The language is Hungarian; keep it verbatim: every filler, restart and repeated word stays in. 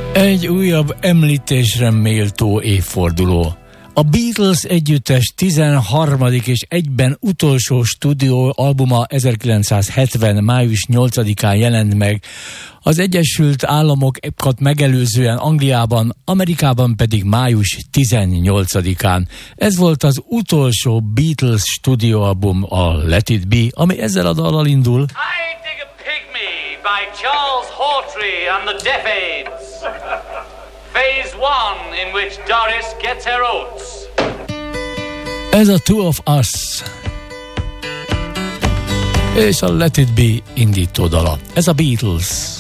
Egy újabb említésre méltó évforduló. A Beatles együttes tizenharmadik és egyben utolsó stúdióalbuma ezerkilencszázhetven. május nyolcadikán jelent meg, az Egyesült Államokat megelőzően Angliában, Amerikában pedig május tizennyolcadikán. Ez volt az utolsó Beatles stúdióalbum, a Let It Be, ami ezzel a dallal indul. I Dig a Pygmy by Charles Hawtrey and the Deaf Aids. Phase one, in which Doris gets her oats. Ez a Two of Us. És a Let It Be indító dala. Ez a Beatles.